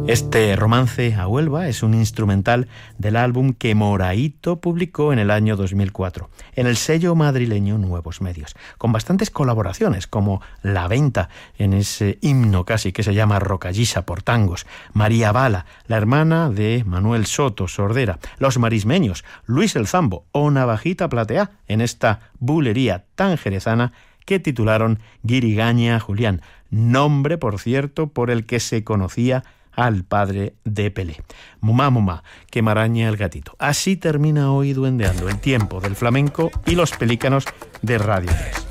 Este romance a Huelva es un instrumental del álbum que Moraito publicó en el año 2004 en el sello madrileño Nuevos Medios, con bastantes colaboraciones como La Venta en ese himno casi que se llama Rocallisa por tangos, María Bala, la hermana de Manuel Soto Sordera, Los Marismeños, Luis el Zambo o Navajita Plateá en esta bulería tan jerezana que titularon Guirigaña Julián, nombre, por cierto, por el que se conocía al padre de Pelé. Mumá, mumá, que maraña el gatito. Así termina hoy Duendeando, el tiempo del flamenco y los pelícanos de Radio 3.